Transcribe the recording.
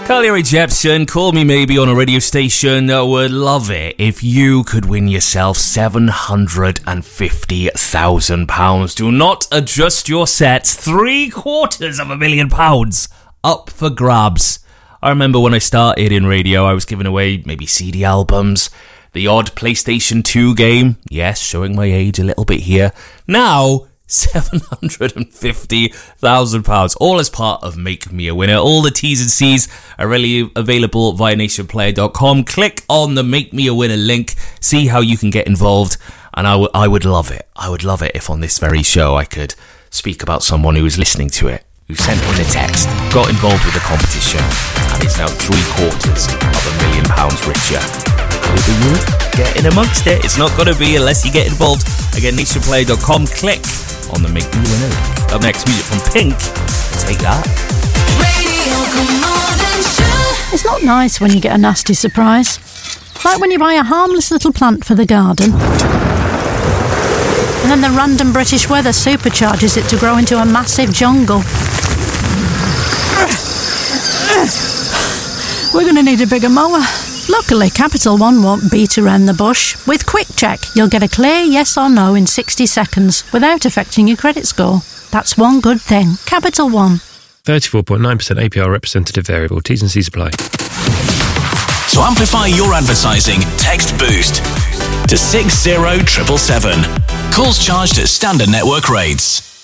Carly Rae Jepsen, Call Me Maybe on a radio station. Would love it if you could win yourself £750,000. Do not adjust your sets. £750,000 up for grabs. I remember when I started in radio, I was giving away maybe CD albums, the odd PlayStation 2 game. Yes, showing my age a little bit here. Now, £750,000, all as part of Make Me a Winner. All the T's and C's are really available via nationplayer.com. Click on the Make Me a Winner link, see how you can get involved, and I would love it. I would love it if on this very show I could speak about someone who was listening to it, who sent in a text, got involved with the competition, and is now £750,000 richer. With you, get in amongst it. It's not going to be unless you get involved. Again, nationplayer.com. Click on the Make Me Winner link. Up next, music from Pink. Take that. Radio, come on and show. It's not nice when you get a nasty surprise. Like when you buy a harmless little plant for the garden, and then the random British weather supercharges it to grow into a massive jungle. We're going to need a bigger mower. Luckily, Capital One won't beat around the bush. With Quick Check, you'll get a clear yes or no in 60 seconds without affecting your credit score. That's one good thing. Capital One. 34.9% APR representative variable. T's and C's apply. To amplify your advertising, text BOOST to 60777. Calls charged at standard network rates.